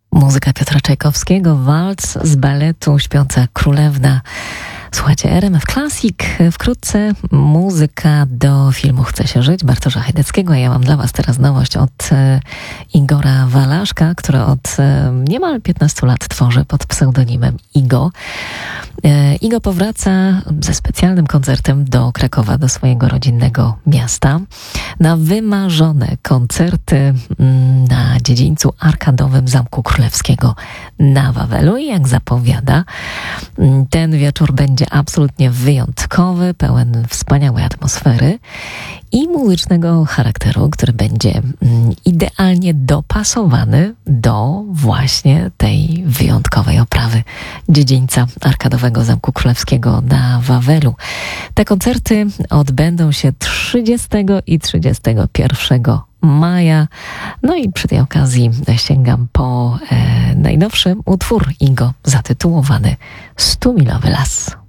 Muzyka Piotra Czajkowskiego, walc z baletu Śpiąca Królewna. Słuchajcie, RMF Classic. Wkrótce muzyka do filmu Chce się żyć Bartosza Hajdeckiego. A ja mam dla was teraz nowość od Igora Walaszka, który od niemal 15 lat tworzy pod pseudonimem Igo. Igo powraca ze specjalnym koncertem do Krakowa, do swojego rodzinnego miasta, na wymarzone koncerty na dziedzińcu arkadowym Zamku Królewskiego na Wawelu. I jak zapowiada, ten wieczór będzie absolutnie wyjątkowy, pełen wspaniałej atmosfery i muzycznego charakteru, który będzie idealnie dopasowany do właśnie tej wyjątkowej oprawy dziedzińca arkadowego Zamku Królewskiego na Wawelu. Te koncerty odbędą się 30 i 31 maja. No i przy tej okazji sięgam po najnowszy utwór Igo zatytułowany 100-milowy las.